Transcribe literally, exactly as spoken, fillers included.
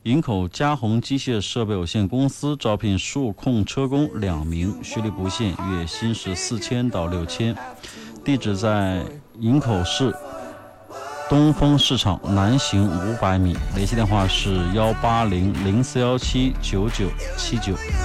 营口嘉宏机械设备有限公司招聘数控车工两名，学历不限，月薪是四千到六千。地址在营口市东风市场南行五百米，联系电话是幺八零零四幺七九九七九。